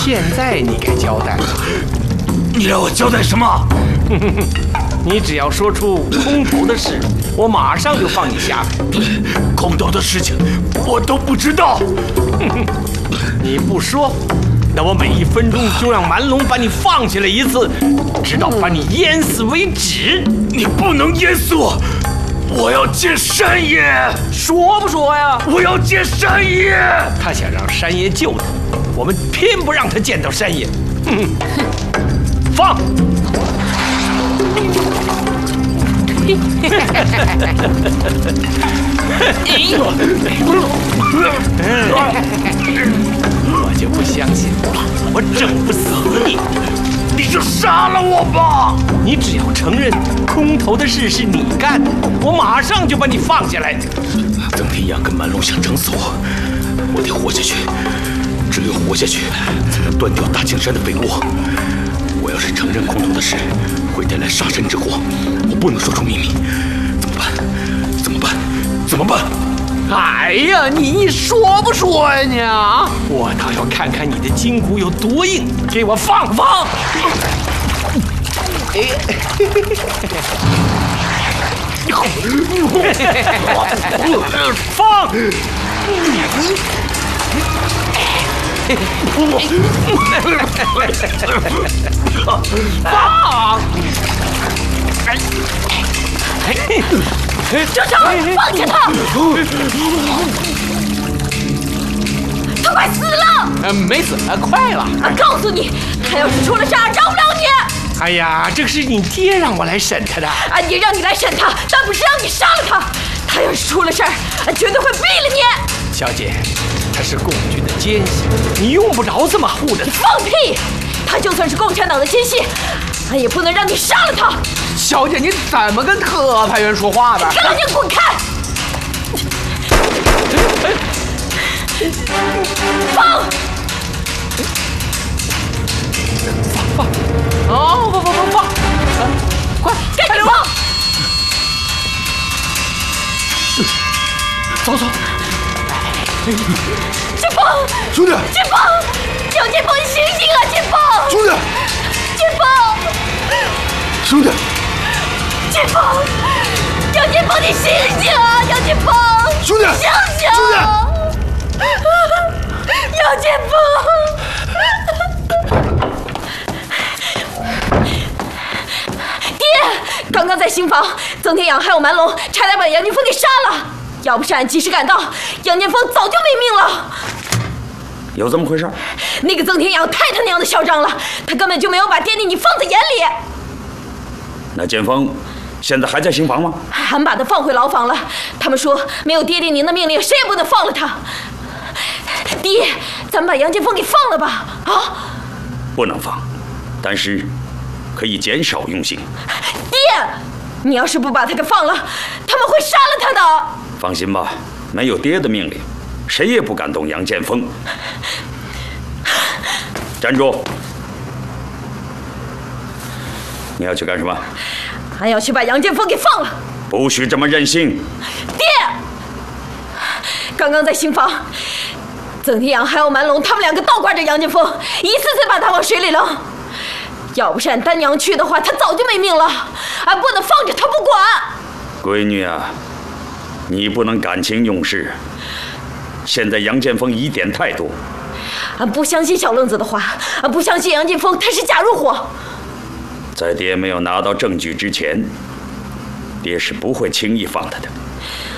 现在你该交代了。 你让我交代什么？ 你只要说出空投的事，我马上就放你下来。 空投的事情我都不知道。 你不说，那我每1分钟就让蛮龙把你放起来一次，直到把你淹死为止。 你不能淹死我，我要见山爷。 说不说呀？ 我要见山爷。 他想让山爷救他，我们偏不让他见到山爷。放！我就不相信，我整不死你！ 你就杀了我吧！ 你只要承认空投的事是你干的，我马上就把你放下来。 曾天阳跟蛮龙想整死我，我得活下去，只有活下去才能断掉大青山的肥窝。我要是承认空投的事会带来杀身之祸，我不能说出秘密，怎么办？怎么办？怎么办？ 哎呀，你说不说呀你啊？我倒要看看你的筋骨有多硬，给我放！放！ 州长，放下他！他快死了！ 没死，快了。 告诉你，他要是出了事儿，饶不了你。 哎呀，这个是你爹让我来审他的。 爹让你来审他，但不是让你杀了他。他要是出了事儿，绝对会毙了你。 小姐，他是共军的奸细，你用不着这么护着他。 放屁！他就算是共产党的奸细，也不能让你杀了他。 小姐，你怎么跟特派员说话的？ 赶紧滚开！放！ 放！哦，放！快， 赶紧放！ 走。 金峰， 兄弟！ 金峰，杨金峰，你醒醒啊！金峰， 兄弟！ 金峰， 兄弟！ 金峰，杨金峰，你醒醒啊！杨金峰， 兄弟！ 醒醒！ 兄弟！ 杨金峰，爹，刚刚在新房，曾天阳还有蛮龙差点把杨金峰给杀了。要不是俺及时赶到，杨建峰早就没命了。 有这么回事？ 那个曾天阳太他娘的嚣张了，他根本就没有把爹爹你放在眼里。 那建峰现在还在刑房吗？ 俺把他放回牢房了。他们说没有爹爹您的命令，谁也不能放了他。爹，咱们把杨建峰给放了吧？啊？ 不能放，但是可以减少用刑。 爹，你要是不把他给放了，他们会杀了他的。 放心吧，没有爹的命令，谁也不敢动杨建峰。站住！你要去干什么？ 俺要去把杨建峰给放了。 不许这么任性！ 爹，刚刚在新房，曾天阳还有蛮龙他们两个倒挂着杨建峰，一次次把他往水里扔。要不是俺丹娘去的话，他早就没命了。俺不能放着他不管。 闺女啊，你不能感情用事。现在杨建峰疑点太多。 俺不相信小愣子的话，俺不相信杨建峰他是假入伙。 在爹没有拿到证据之前，爹是不会轻易放他的。